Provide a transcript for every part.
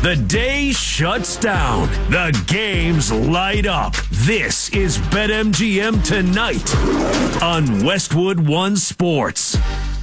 The day shuts down. The games light up. This is BetMGM Tonight on Westwood One Sports.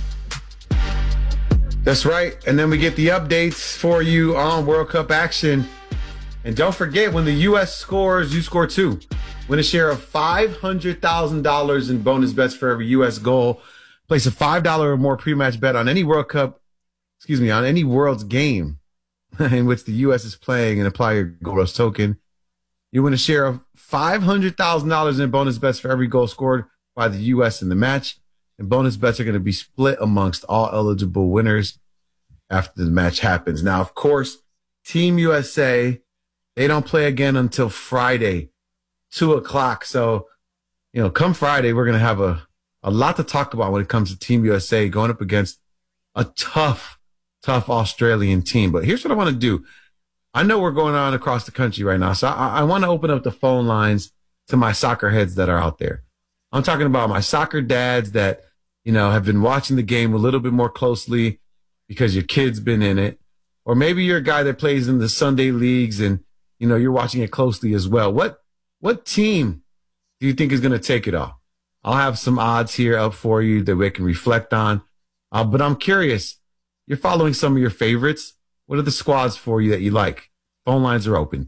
That's right. And then we get the updates for you on World Cup action. And don't forget, when the U.S. scores, you score too. Win a share of $500,000 in bonus bets for every U.S. goal. Place a $5 or more pre-match bet on any on any World's game in which the U.S. is playing and apply your Gold Rush token. You win a share of $500,000 in bonus bets for every goal scored by the U.S. in the match. And bonus bets are going to be split amongst all eligible winners after the match happens. Now, of course, Team USA, they don't play again until Friday, 2:00. So, come Friday, we're going to have a lot to talk about when it comes to Team USA going up against a tough Australian team. But here's what I want to do. I know we're going on across the country right now, so I want to open up the phone lines to my soccer heads that are out there. I'm talking about my soccer dads that, have been watching the game a little bit more closely because your kid's been in it. Or maybe you're a guy that plays in the Sunday leagues and, you're watching it closely as well. What team do you think is going to take it all? I'll have some odds here up for you that we can reflect on. But I'm curious. You're following some of your favorites. What are the squads for you that you like? Phone lines are open.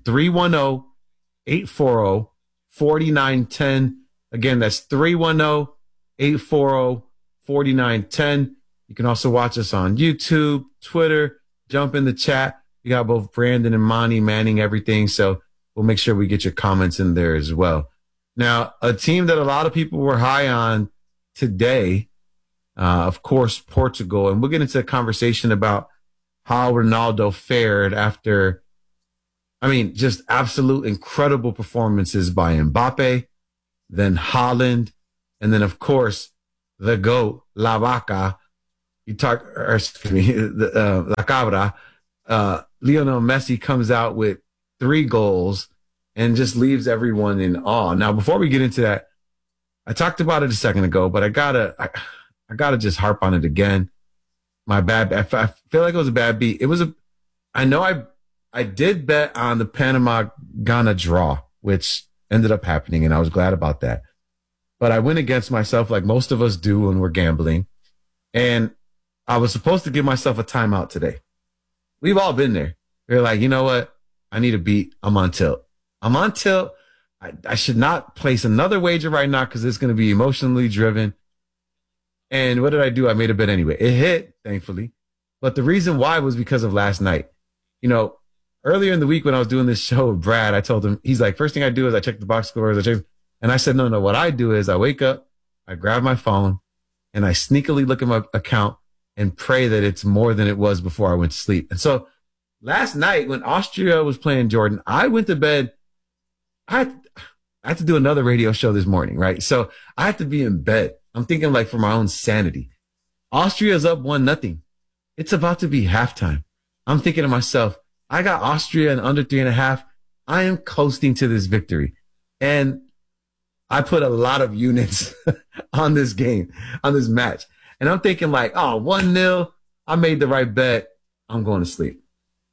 310-840-4910. Again, that's 310-840-4910. You can also watch us on YouTube, Twitter, jump in the chat. We got both Brandon and Monty manning everything. So we'll make sure we get your comments in there as well. Now, a team that a lot of people were high on today, of course, Portugal. And we'll get into a conversation about how Ronaldo fared after, just absolute incredible performances by Mbappe, then Haaland, and then, of course, the GOAT, La Cabra, Lionel Messi comes out with 3 goals and just leaves everyone in awe. Now, before we get into that, I talked about it a second ago, but I gotta just harp on it again. My bad. I feel like it was a bad beat. I did bet on the Panama-Ghana draw, which ended up happening, and I was glad about that. But I went against myself like most of us do when we're gambling. And I was supposed to give myself a timeout today. We've all been there. We're like, you know what? I need a beat. I'm on tilt. I should not place another wager right now because it's going to be emotionally driven. And what did I do? I made a bet anyway. It hit, thankfully. But the reason why was because of last night. Earlier in the week when I was doing this show with Brad, I told him, he's like, first thing I do is I check the box scores. And I said, no, what I do is I wake up, I grab my phone, and I sneakily look at my account and pray that it's more than it was before I went to sleep. And so last night when Austria was playing Jordan, I went to bed. I had to do another radio show this morning, right? So I had to be in bed. I'm thinking like for my own sanity. Austria's up 1-0. It's about to be halftime. I'm thinking to myself, I got Austria in under 3.5. I am coasting to this victory. And I put a lot of units on this game, on this match. And I'm thinking like, 1-0. I made the right bet. I'm going to sleep.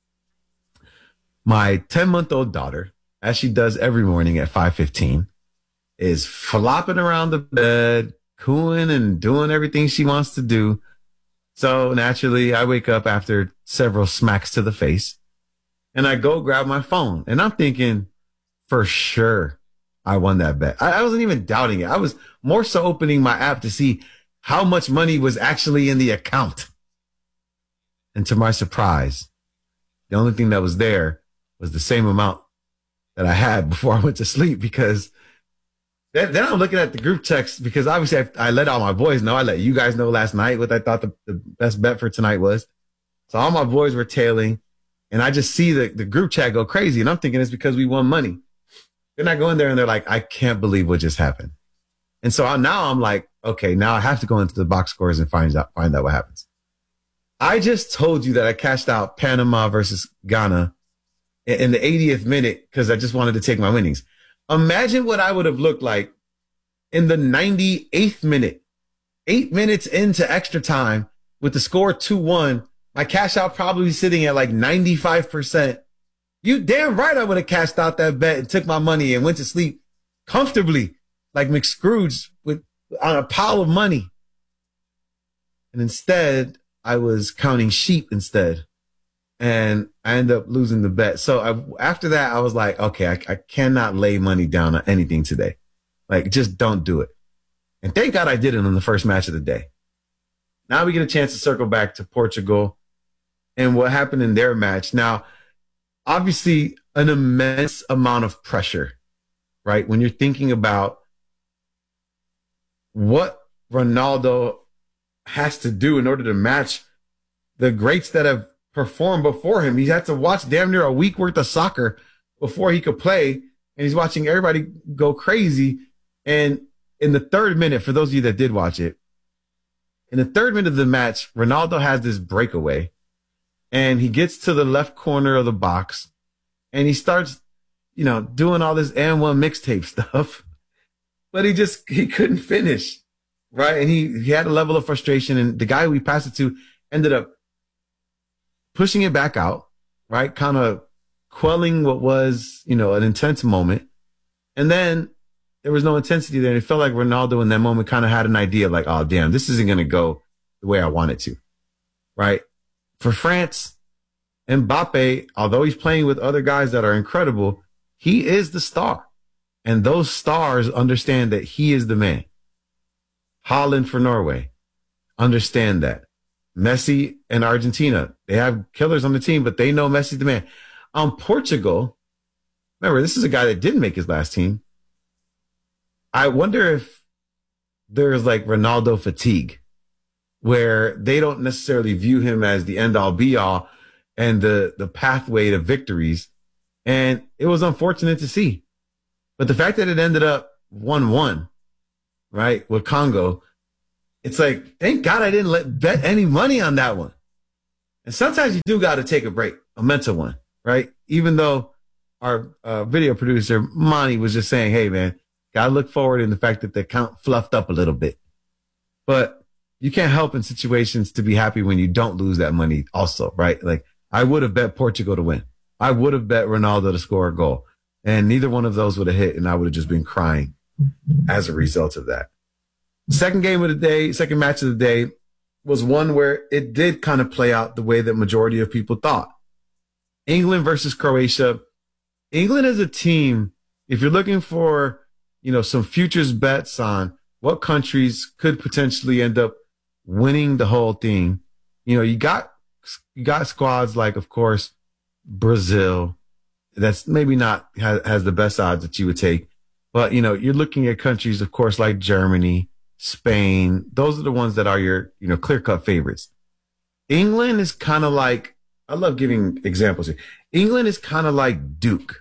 My 10-month-old daughter, as she does every morning at 5:15, is flopping around the bed, cooing and doing everything she wants to do. So naturally, I wake up after several smacks to the face and I go grab my phone. And I'm thinking, for sure, I won that bet. I wasn't even doubting it. I was more so opening my app to see how much money was actually in the account. And to my surprise, the only thing that was there was the same amount that I had before I went to sleep, because then I'm looking at the group text, because obviously I let all my boys know. I let you guys know last night what I thought the best bet for tonight was. So all my boys were tailing, and I just see the group chat go crazy. And I'm thinking it's because we won money. Then I go in there and they're like, I can't believe what just happened. And so now I'm like, okay, now I have to go into the box scores and find out what happens. I just told you that I cashed out Panama versus Ghana in the 80th minute because I just wanted to take my winnings. Imagine what I would have looked like in the 98th minute, 8 minutes into extra time with the score 2-1. My cash out probably sitting at like 95%. You damn right I would have cashed out that bet and took my money and went to sleep comfortably like McScrooge on a pile of money. And instead, I was counting sheep instead. And I ended up losing the bet. So after that, I was like, okay, I cannot lay money down on anything today. Like, just don't do it. And thank God I did it on the first match of the day. Now we get a chance to circle back to Portugal and what happened in their match. Now, obviously, an immense amount of pressure, right? When you're thinking about what Ronaldo has to do in order to match the greats that have performed before him. He had to watch damn near a week worth of soccer before he could play. And he's watching everybody go crazy. And in the third minute, for those of you that did watch it, in the third minute of the match, Ronaldo has this breakaway and he gets to the left corner of the box and he starts, doing all this and1 mixtape stuff, but he couldn't finish. Right. And he had a level of frustration, and the guy who he passed it to ended up pushing it back out, right? Kind of quelling what was, an intense moment. And then there was no intensity there. And it felt like Ronaldo in that moment kind of had an idea like, oh, damn, this isn't going to go the way I want it to. Right. For France, Mbappe, although he's playing with other guys that are incredible, he is the star. And those stars understand that he is the man. Haaland for Norway, understand that. Messi and Argentina, they have killers on the team, but they know Messi's the man. Portugal, remember, this is a guy that didn't make his last team. I wonder if there's like Ronaldo fatigue, where they don't necessarily view him as the end-all be-all and the pathway to victories. And it was unfortunate to see. But the fact that it ended up 1-1, right, with Congo, it's like, thank God I didn't bet any money on that one. And sometimes you do got to take a break, a mental one, right? Even though our video producer, Monty, was just saying, hey, man, got to look forward in the fact that the count fluffed up a little bit. But you can't help in situations to be happy when you don't lose that money also, right? Like, I would have bet Portugal to win. I would have bet Ronaldo to score a goal. And neither one of those would have hit, and I would have just been crying as a result of that. Second game of the day, second match of the day, was one where it did kind of play out the way that majority of people thought. England versus Croatia. England as a team, if you're looking for, some futures bets on what countries could potentially end up winning the whole thing, you got squads like, of course, Brazil. That's maybe not has the best odds that you would take. But, you're looking at countries, of course, like Germany, Spain. Those are the ones that are your, clear-cut favorites. England is kind of like, I love giving examples here. England is kind of like Duke.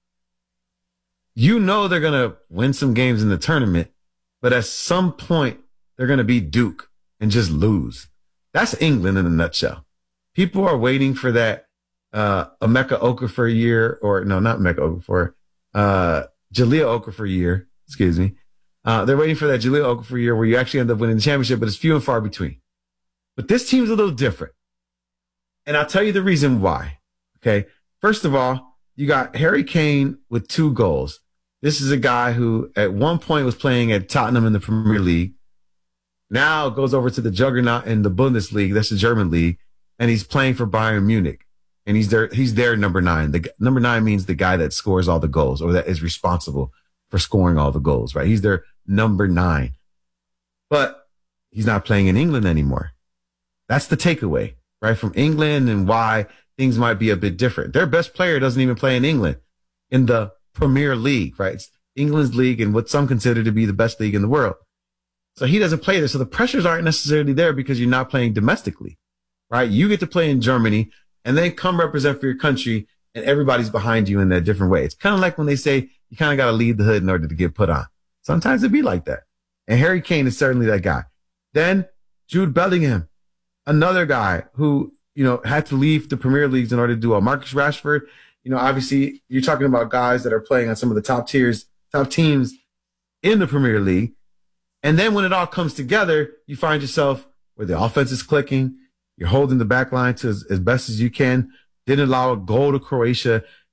They're going to win some games in the tournament, but at some point, they're going to be Duke and just lose. That's England in a nutshell. People are waiting for that Emeka Okafor year, or no, not Emeka Okafor, Jahlil Okafor year, excuse me. They're waiting for that Jahlil Okafor year where you actually end up winning the championship, but it's few and far between. But this team's a little different. And I'll tell you the reason why. Okay. First of all, you got Harry Kane with 2 goals. This is a guy who at one point was playing at Tottenham in the Premier League. Now goes over to the juggernaut in the Bundesliga. That's the German league. And he's playing for Bayern Munich. And he's their number 9. The number 9 means the guy that scores all the goals, or that is responsible for scoring all the goals, right? He's their number 9. But he's not playing in England anymore. That's the takeaway, right? From England, and why things might be a bit different. Their best player doesn't even play in England in the Premier League, right? It's England's league and what some consider to be the best league in the world. So he doesn't play there. So the pressures aren't necessarily there because you're not playing domestically, right? You get to play in Germany and then come represent for your country, and everybody's behind you in that different way. It's kind of like when they say you kind of got to leave the hood in order to get put on. Sometimes it be like that. And Harry Kane is certainly that guy. Then Jude Bellingham, another guy who, had to leave the Premier Leagues in order to do a Marcus Rashford. Obviously you're talking about guys that are playing on some of the top teams in the Premier League. And then when it all comes together, you find yourself where the offense is clicking. You're holding the back line to as best as you can. Didn't allow a goal to Croatia.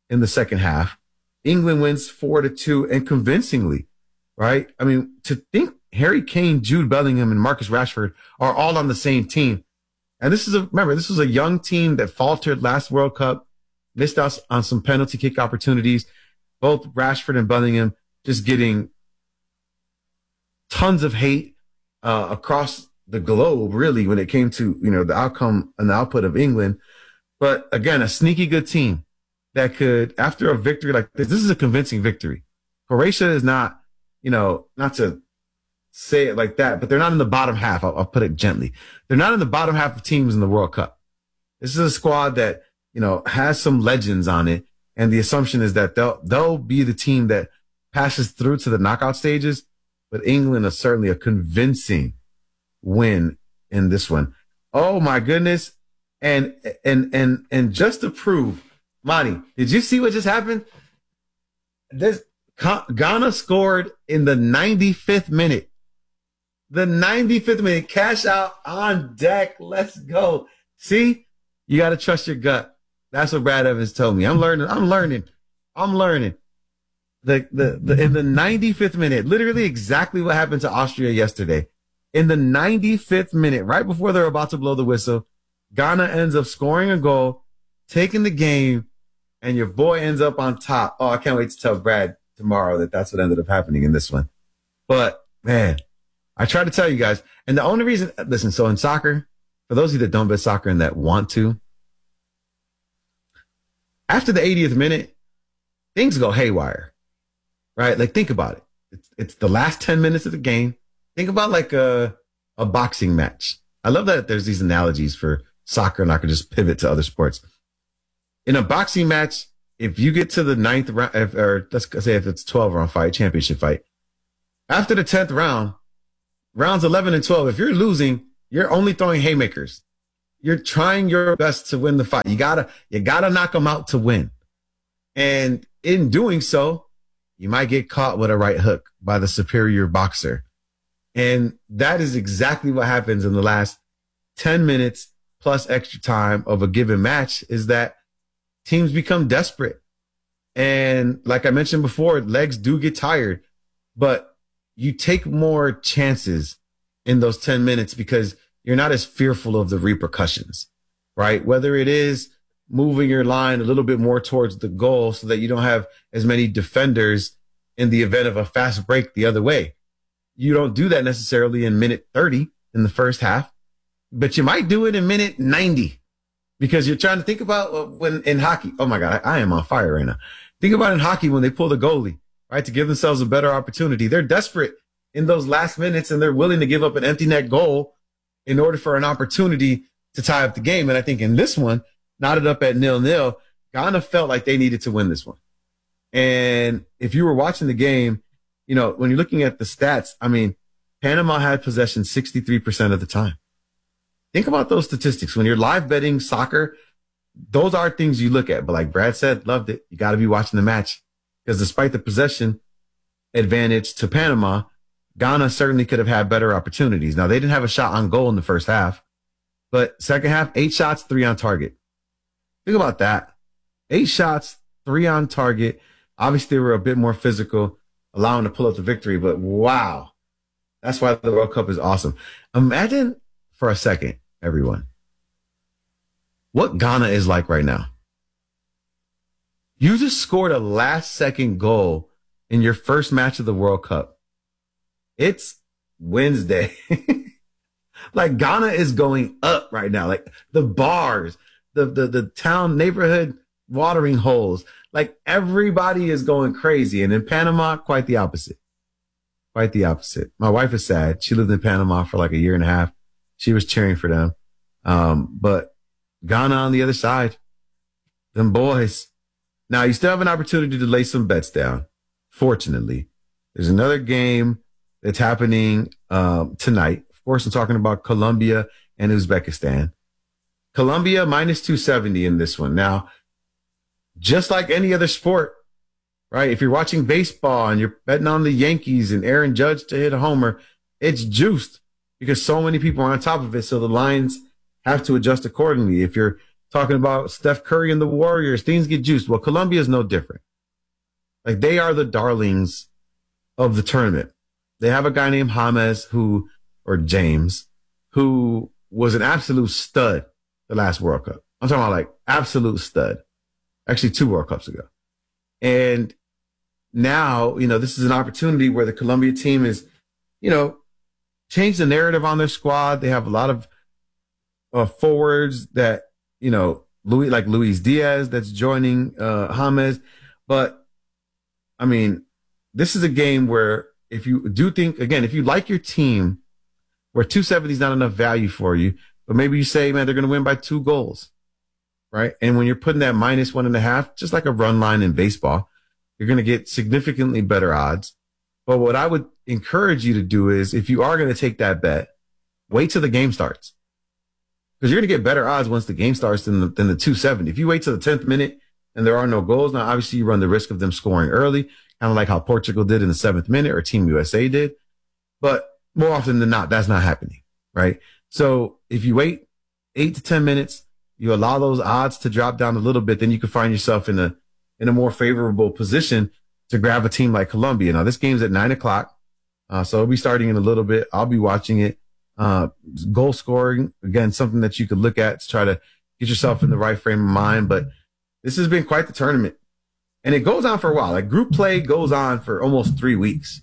in the second half. England wins 4-2 and convincingly, right? I mean, to think Harry Kane, Jude Bellingham, and Marcus Rashford are all on the same team. And this was a young team that faltered last World Cup, missed out on some penalty kick opportunities. Both Rashford and Bellingham just getting tons of hate across the globe, really, when it came to, the outcome and the output of England. But again, a sneaky good team that could, after a victory like this is a convincing victory. Croatia is not, not to say it like that, but they're not in the bottom half. I'll put it gently. They're not in the bottom half of teams in the World Cup. This is a squad that, has some legends on it. And the assumption is that they'll be the team that passes through to the knockout stages. But England is certainly a convincing win in this one. Oh my goodness. And just to prove, Monty, did you see what just happened? Ghana scored in the 95th minute. The 95th minute, cash out on deck. Let's go. See, you got to trust your gut. That's what Brad Evans told me. I'm learning. In the 95th minute, literally exactly what happened to Austria yesterday. In the 95th minute, right before they're about to blow the whistle, Ghana ends up scoring a goal, taking the game, and your boy ends up on top. Oh, I can't wait to tell Brad tomorrow that that's what ended up happening in this one. But man, I try to tell you guys, and the only reason, listen, so in soccer, for those of you that don't bet soccer and that want to, after the 80th minute, things go haywire, right? Like, think about it. It's the last 10 minutes of the game. Think about like a boxing match. I love that there's these analogies for soccer, and I could just pivot to other sports. In a boxing match, if you get to the 9th round, or let's say if it's 12-round fight, championship fight, after the 10th round, rounds 11 and 12, if you're losing, you're only throwing haymakers. You're trying your best to win the fight. You gotta knock them out to win. And in doing so, you might get caught with a right hook by the superior boxer. And that is exactly what happens in the last 10 minutes plus extra time of a given match, is that teams become desperate. And like I mentioned before, legs do get tired, but you take more chances in those 10 minutes because you're not as fearful of the repercussions, right? Whether it is moving your line a little bit more towards the goal so that you don't have as many defenders in the event of a fast break the other way. You don't do that necessarily in minute 30 in the first half, but you might do it in minute 90 because you're trying to think about when in hockey. Oh my God, I am on fire right now. Think about in hockey when they pull the goalie, right, to give themselves a better opportunity. They're desperate in those last minutes and they're willing to give up an empty net goal in order for an opportunity to tie up the game. And I think in this one, knotted up at 0-0, Ghana felt like they needed to win this one. And if you were watching the game, when you're looking at the stats, I mean, Panama had possession 63% of the time. Think about those statistics. When you're live betting soccer, those are things you look at. But like Brad said, loved it. You got to be watching the match because despite the possession advantage to Panama, Ghana certainly could have had better opportunities. Now, they didn't have a shot on goal in the first half, but second half, 8 shots, 3 on target. Think about that. 8 shots, 3 on target. Obviously, they were a bit more physical, allowing to pull up the victory, but wow. That's why the World Cup is awesome. Imagine for a second, everyone, what Ghana is like right now. You just scored a last-second goal in your first match of the World Cup. It's Wednesday. Like Ghana is going up right now. Like the bars, the town neighborhood watering holes, like everybody is going crazy. And in Panama, quite the opposite. Quite the opposite. My wife is sad. She lived in Panama for like a year and a half. She was cheering for them. But Ghana on the other side, them boys. Now you still have an opportunity to lay some bets down. Fortunately, there's another game that's happening tonight. Of course, I'm talking about Colombia and Uzbekistan. Colombia minus 270 in this one. Now, just like any other sport, right? If you're watching baseball and you're betting on the Yankees and Aaron Judge to hit a homer, it's juiced because so many people are on top of it. So the lines have to adjust accordingly. If you're talking about Steph Curry and the Warriors. Things get juiced. Well, Colombia is no different. Like, they are the darlings of the tournament. They have a guy named James, who was an absolute stud the last World Cup. I'm talking about like absolute stud. Actually, 2 World Cups ago. And now, this is an opportunity where the Colombia team is, changed the narrative on their squad. They have a lot of forwards that, Luis Diaz that's joining James. But, I mean, this is a game where if you do think, again, if you like your team, where 270 is not enough value for you, but maybe you say, man, they're going to win by 2 goals, right? And when you're putting that -1.5, just like a run line in baseball, you're going to get significantly better odds. But what I would encourage you to do is, if you are going to take that bet, wait till the game starts. Because you're going to get better odds once the game starts than the 270. If you wait till the 10th minute and there are no goals, now obviously you run the risk of them scoring early, kind of like how Portugal did in the 7th minute or Team USA did. But more often than not, that's not happening, right? So if you wait 8 to 10 minutes, you allow those odds to drop down a little bit, then you can find yourself in a more favorable position to grab a team like Colombia. Now, this game's at 9:00. So it'll be starting in a little bit. I'll be watching it. Goal scoring, again, something that you could look at to try to get yourself in the right frame of mind. But this has been quite the tournament. And it goes on for a while. Like, group play goes on for almost 3 weeks.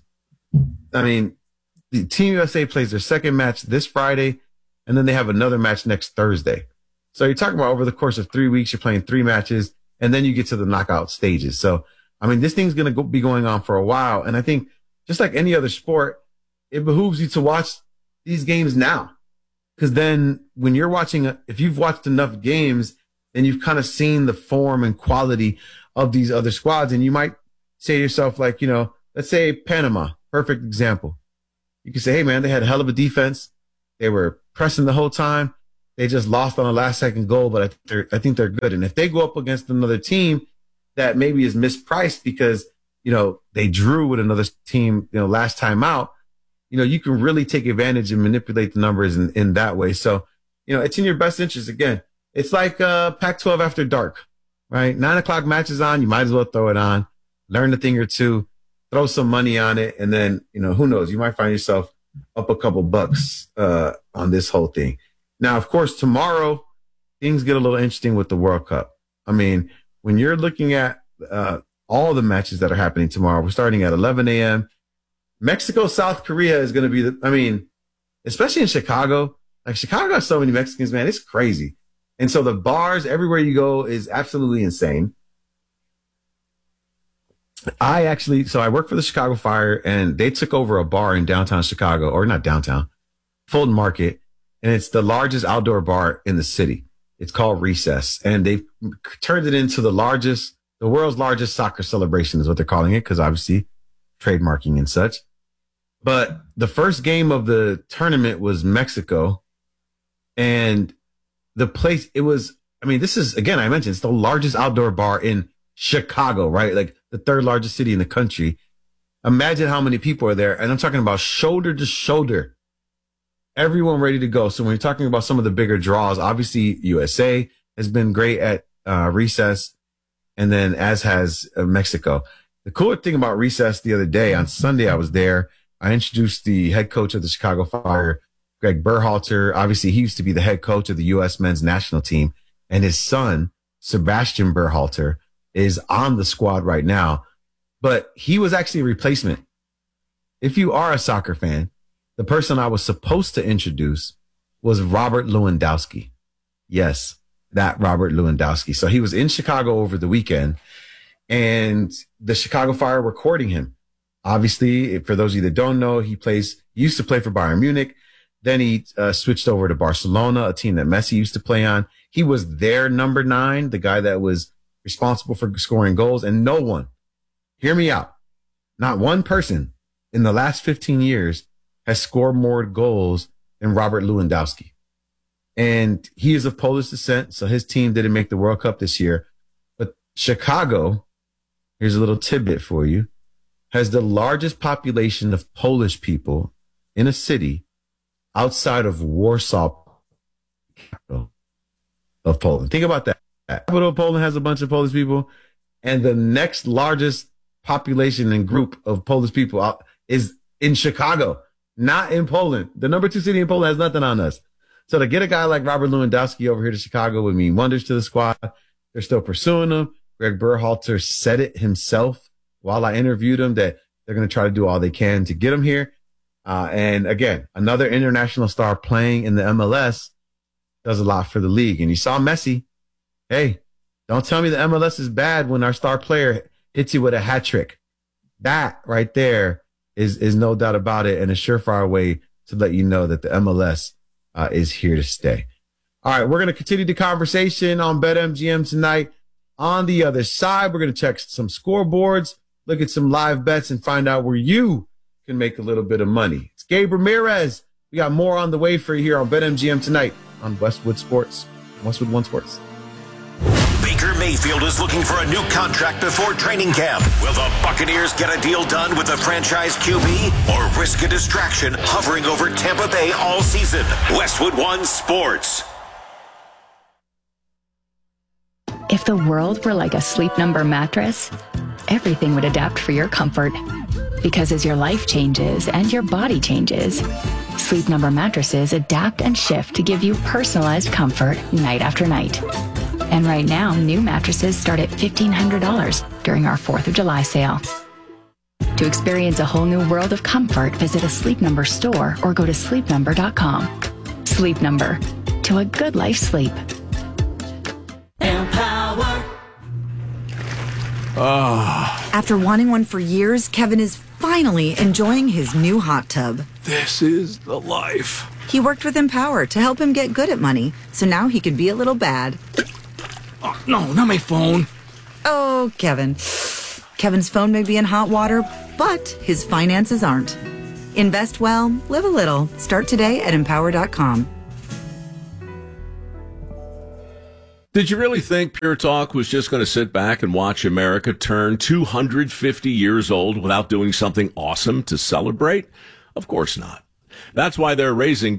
I mean, the Team USA plays their second match this Friday, and then they have another match next Thursday. So you're talking about over the course of 3 weeks, you're playing 3 matches, and then you get to the knockout stages. So, I mean, this thing's going to be going on for a while. And I think just like any other sport, it behooves you to watch these games now. Because then when you're watching, if you've watched enough games, then you've kind of seen the form and quality of these other squads. And you might say to yourself, like, let's say Panama, perfect example. You can say, hey, man, they had a hell of a defense. They were pressing the whole time. They just lost on a last-second goal, but I think they're good. And if they go up against another team that maybe is mispriced because, they drew with another team, last time out, you can really take advantage and manipulate the numbers in that way. So, it's in your best interest. Again, it's like Pac-12 after dark, right? 9:00 matches on, you might as well throw it on, learn a thing or two, throw some money on it, and then, who knows, you might find yourself up a couple bucks on this whole thing. Now, of course, tomorrow, things get a little interesting with the World Cup. I mean, when you're looking at all the matches that are happening tomorrow, we're starting at 11 a.m. Mexico, South Korea is going to be especially in Chicago. Like, Chicago has so many Mexicans, man. It's crazy. And so the bars everywhere you go is absolutely insane. I work for the Chicago Fire, and they took over a bar in downtown Chicago, or not downtown, Fulton Market. And it's the largest outdoor bar in the city. It's called Recess. And they've turned it into the world's largest soccer celebration is what they're calling it, because obviously trademarking and such. But the first game of the tournament was Mexico. And the place, this is, again, I mentioned, it's the largest outdoor bar in Chicago, right? Like the 3rd largest city in the country. Imagine how many people are there. And I'm talking about shoulder to shoulder. Everyone ready to go. So when you're talking about some of the bigger draws, obviously USA has been great at Recess, and then as has Mexico. The cooler thing about Recess the other day, on Sunday, I was there. I introduced the head coach of the Chicago Fire, Greg Berhalter. Obviously, he used to be the head coach of the U.S. men's national team, and his son, Sebastian Berhalter, is on the squad right now. But he was actually a replacement. If you are a soccer fan, the person I was supposed to introduce was Robert Lewandowski. Yes, that Robert Lewandowski. So he was in Chicago over the weekend, and the Chicago Fire were courting him. Obviously, for those of you that don't know, he used to play for Bayern Munich. Then he switched over to Barcelona, a team that Messi used to play on. He was their number 9, the guy that was responsible for scoring goals. And no one, hear me out, not one person in the last 15 years has scored more goals than Robert Lewandowski. And he is of Polish descent, so his team didn't make the World Cup this year. But Chicago, here's a little tidbit for you, has the largest population of Polish people in a city outside of Warsaw capital. of Poland. Think about that. The capital of Poland has a bunch of Polish people, and the next largest population and group of Polish people is in Chicago, not in Poland. The number 2 city in Poland has nothing on us. So to get a guy like Robert Lewandowski over here to Chicago would mean wonders to the squad. They're still pursuing him. Greg Berhalter said it himself while I interviewed him that they're going to try to do all they can to get him here. And again, another international star playing in the MLS does a lot for the league. And you saw Messi. Hey, don't tell me the MLS is bad when our star player hits you with a hat trick. That right there is no doubt about it, and a surefire way to let you know that the MLS is here to stay. All right, we're going to continue the conversation on BetMGM tonight. On the other side, we're going to check some scoreboards, look at some live bets, and find out where you can make a little bit of money. It's Gabe Ramirez. We got more on the way for you here on BetMGM tonight on Westwood One Sports. Baker Mayfield is looking for a new contract before training camp. Will the Buccaneers get a deal done with the franchise QB or risk a distraction hovering over Tampa Bay all season? Westwood One Sports. If the world were like a Sleep Number mattress, everything would adapt for your comfort. Because as your life changes and your body changes, Sleep Number mattresses adapt and shift to give you personalized comfort night after night. And right now, new mattresses start at $1,500 during our 4th of July sale. To experience a whole new world of comfort, visit a Sleep Number store or go to sleepnumber.com. Sleep Number. To a good life sleep. Empower. After wanting one for years, Kevin is finally enjoying his new hot tub. This is the life. He worked with Empower to help him get good at money, so now he can be a little bad. Oh, no, not my phone. Oh, Kevin. Kevin's phone may be in hot water, but his finances aren't. Invest well, live a little. Start today at empower.com. Did you really think Pure Talk was just going to sit back and watch America turn 250 years old without doing something awesome to celebrate? Of course not. That's why they're raising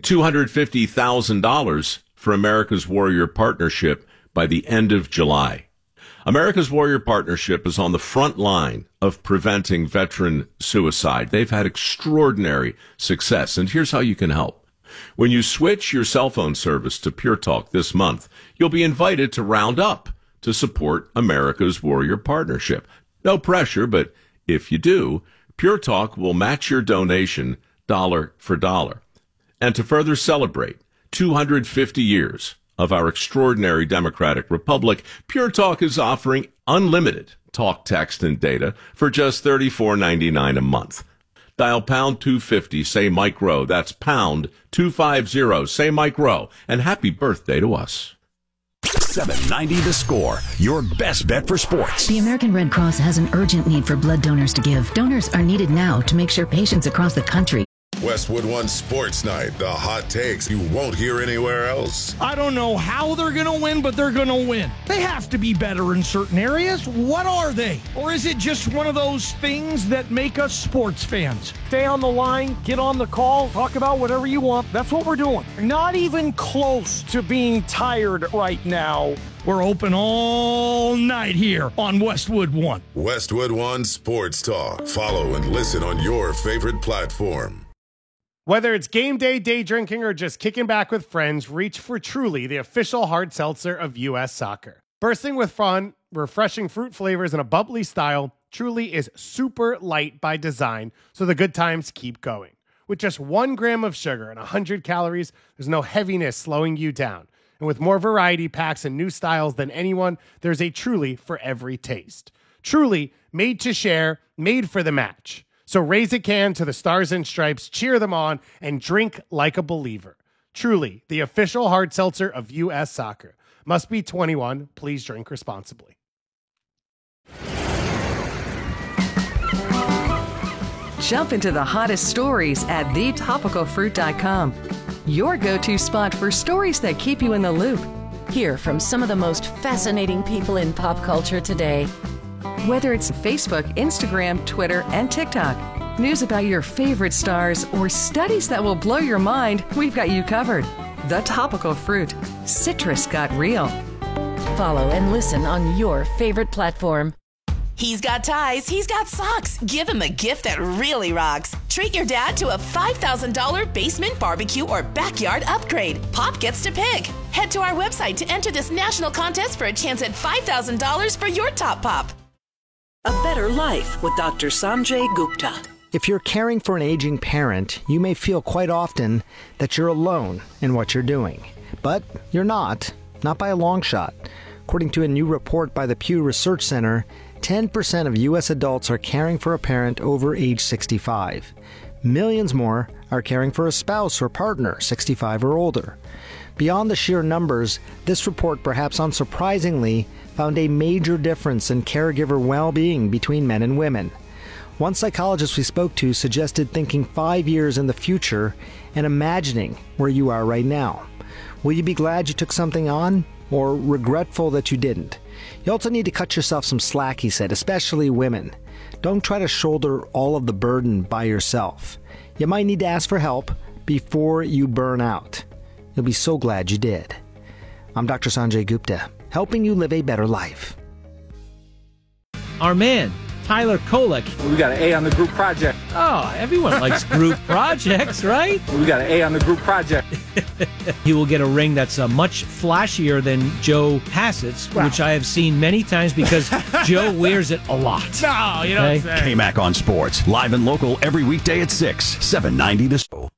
$250,000 for America's Warrior Partnership by the end of July. America's Warrior Partnership is on the front line of preventing veteran suicide. They've had extraordinary success, and here's how you can help. When you switch your cell phone service to Pure Talk this month, you'll be invited to round up to support America's Warrior Partnership. No pressure, but if you do, Pure Talk will match your donation dollar for dollar. And to further celebrate 250 years of our extraordinary democratic republic, Pure Talk is offering unlimited talk, text, and data for just $34.99 a month. Dial pound 250, say Mike Rowe. That's pound 250, say Mike Rowe. And happy birthday to us. 790 The Score, your best bet for sports. The American Red Cross has an urgent need for blood donors to give. Donors are needed now to make sure patients across the country. Westwood One Sports Night, the hot takes you won't hear anywhere else. I don't know how they're going to win, but they're going to win. They have to be better in certain areas. What are they? Or is it just one of those things that make us sports fans? Stay on the line, get on the call, talk about whatever you want. That's what we're doing. Not even close to being tired right now. We're open all night here on Westwood One. Westwood One Sports Talk. Follow and listen on your favorite platform. Whether it's game day, day drinking, or just kicking back with friends, reach for Truly, the official hard seltzer of U.S. Soccer. Bursting with fun, refreshing fruit flavors, and a bubbly style, Truly is super light by design, so the good times keep going. With just 1 gram of sugar and 100 calories, there's no heaviness slowing you down. And with more variety packs and new styles than anyone, there's a Truly for every taste. Truly, made to share, made for the match. So raise a can to the Stars and Stripes, cheer them on, and drink like a believer. Truly, the official hard seltzer of U.S. Soccer. Must be 21. Please drink responsibly. Jump into the hottest stories at thetopicalfruit.com. Your go-to spot for stories that keep you in the loop. Hear from some of the most fascinating people in pop culture today. Whether it's Facebook, Instagram, Twitter, and TikTok, news about your favorite stars, or studies that will blow your mind, we've got you covered. The Topical Fruit. Citrus got real. Follow and listen on your favorite platform. He's got ties, he's got socks. Give him a gift that really rocks. Treat your dad to a $5,000 basement barbecue or backyard upgrade. Pop gets to pick. Head to our website to enter this national contest for a chance at $5,000 for your top pop. A Better Life with Dr. Sanjay Gupta. If you're caring for an aging parent, you may feel quite often that you're alone in what you're doing. But you're not by a long shot. According to a new report by the Pew Research Center, 10% of U.S. adults are caring for a parent over age 65. Millions more are caring for a spouse or partner 65 or older. Beyond the sheer numbers, this report, perhaps unsurprisingly, found a major difference in caregiver well-being between men and women. One psychologist we spoke to suggested thinking 5 years in the future and imagining where you are right now. Will you be glad you took something on, or regretful that you didn't? You also need to cut yourself some slack, he said, especially women. Don't try to shoulder all of the burden by yourself. You might need to ask for help before you burn out. You'll be so glad you did. I'm Dr. Sanjay Gupta, helping you live a better life. Our man, Tyler Kolek. We got an A on the group project. Oh, everyone likes group projects, right? We got an A on the group project. He will get a ring that's much flashier than Joe Hassett's, which I have seen many times because Joe wears it a lot. No, you don't say. K-Mac on Sports, live and local every weekday at 6, 790 to